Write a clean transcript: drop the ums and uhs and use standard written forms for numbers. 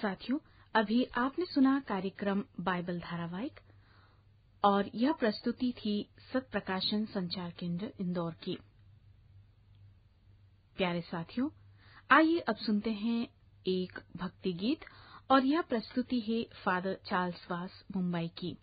साथियों, अभी आपने सुना कार्यक्रम बाइबल धारावाहिक और यह प्रस्तुति थी सत प्रकाशन संचार केंद्र इंदौर की। प्यारे साथियों, आइए अब सुनते हैं एक भक्ति गीत और यह प्रस्तुति है फादर चार्ल्स वास मुंबई की।